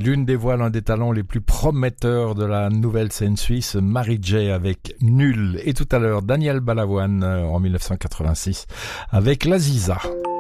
l'une des voix, l'un des talents les plus prometteurs de la nouvelle scène suisse, Mary J avec Nul. Et tout à l'heure, Daniel Balavoine en 1986 avec La Ziza.